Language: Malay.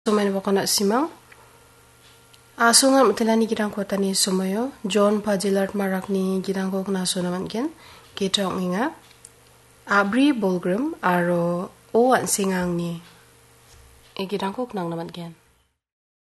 Sumain wakana simang. Asungan mutilani girang kota ni sumayo. John Pajilart marakni girang kok naso naman gen. Kita nginga. Abri Bolgram aro o an singang ni. E girang kok nang naman gen.